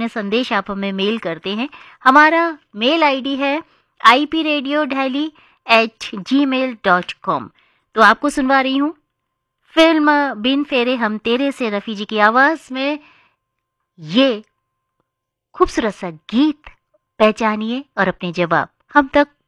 अपने संदेश आप हमें मेल करते हैं। हमारा मेल आईडी है ipradiodehli@gmail.com। तो आपको सुनवा रही हूँ फिल्म बिन फेरे हम तेरे से रफ़ी जी की आवाज़ में ये खूबसूरत सा गीत। पहचानिए और अपने जवाब हम तक